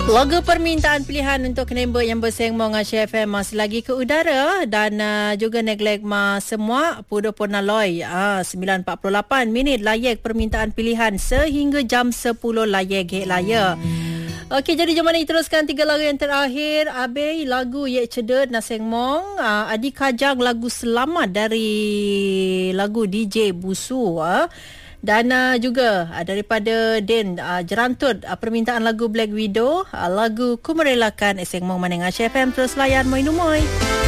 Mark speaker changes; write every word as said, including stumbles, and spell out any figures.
Speaker 1: Lagu permintaan pilihan untuk member yang bersengmong dengan Share F M masih lagi ke udara dan uh, juga neglek ma semua pudo ponaloi ah sembilan empat puluh lapan minit layak permintaan pilihan sehingga jam sepuluh layak gek laya. Okey, jadi jom mari teruskan tiga lagu yang terakhir. Abai lagu Ye Cedut Nasengmong, uh, Adi Kajang lagu Selamat dari lagu D J Busu ah. Dan uh, juga uh, daripada Den uh, Jerantut uh, permintaan lagu Black Widow, uh, lagu Ku Merelakan Eseng Mong Maneng H F M. Terus layan Moi Numoy.